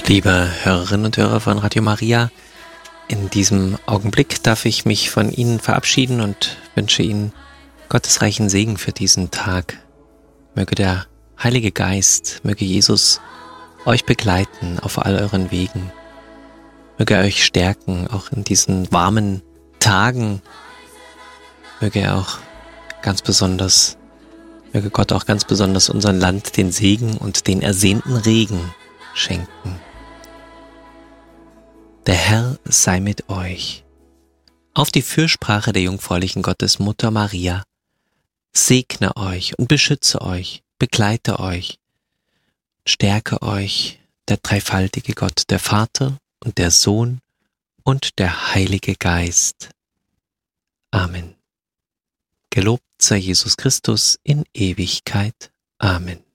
Liebe Hörerinnen und Hörer von Radio Maria, in diesem Augenblick darf ich mich von Ihnen verabschieden und wünsche Ihnen gottesreichen Segen für diesen Tag. Möge der Heilige Geist, möge Jesus euch begleiten auf all euren Wegen. Möge er euch stärken, auch in diesen warmen Tagen. Möge Gott auch ganz besonders unserem Land den Segen und den ersehnten Regen schenken. Der Herr sei mit euch. Auf die Fürsprache der jungfräulichen Gottesmutter Maria segne euch und beschütze euch, begleite euch, stärke euch der dreifaltige Gott, der Vater und der Sohn und der Heilige Geist. Amen. Gelobt sei Jesus Christus in Ewigkeit. Amen.